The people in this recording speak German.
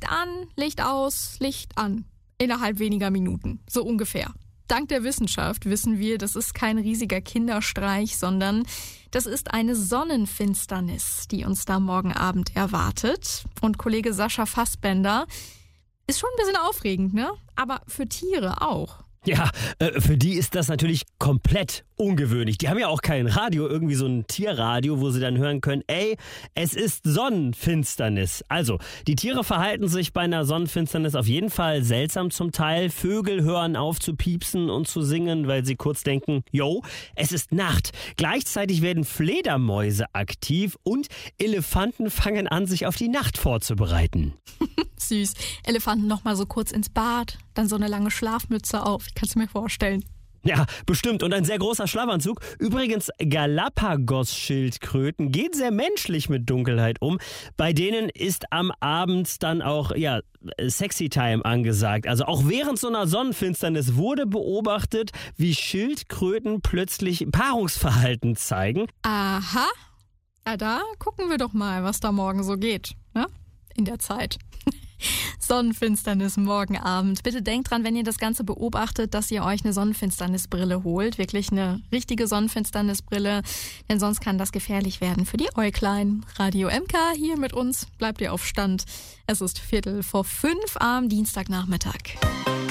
Licht an, Licht aus, Licht an. Innerhalb weniger Minuten, so ungefähr. Dank der Wissenschaft wissen wir, das ist kein riesiger Kinderstreich, sondern das ist eine Sonnenfinsternis, die uns da morgen Abend erwartet. Und Kollege Sascha Fassbender ist schon ein bisschen aufregend, ne? Aber für Tiere auch. Ja, für die ist das natürlich komplett ungewöhnlich. Die haben ja auch kein Radio, irgendwie so ein Tierradio, wo sie dann hören können, ey, es ist Sonnenfinsternis. Also, die Tiere verhalten sich bei einer Sonnenfinsternis auf jeden Fall seltsam zum Teil. Vögel hören auf zu piepsen und zu singen, weil sie kurz denken, yo, es ist Nacht. Gleichzeitig werden Fledermäuse aktiv und Elefanten fangen an, sich auf die Nacht vorzubereiten. Süß. Elefanten noch mal so kurz ins Bad, dann so eine lange Schlafmütze auf. Kannst du mir vorstellen. Ja, bestimmt. Und ein sehr großer Schlafanzug. Übrigens, Galapagos-Schildkröten gehen sehr menschlich mit Dunkelheit um. Bei denen ist am Abend dann auch, Sexy Time angesagt. Also auch während so einer Sonnenfinsternis wurde beobachtet, wie Schildkröten plötzlich Paarungsverhalten zeigen. Aha. Ja, da gucken wir doch mal, was da morgen so geht, ne? In der Zeit. Sonnenfinsternis morgen Abend. Bitte denkt dran, wenn ihr das Ganze beobachtet, dass ihr euch eine Sonnenfinsternisbrille holt. Wirklich eine richtige Sonnenfinsternisbrille, denn sonst kann das gefährlich werden für die Äuglein. Radio MK hier mit uns. Bleibt ihr auf Stand. Es ist 4:45 am Dienstagnachmittag.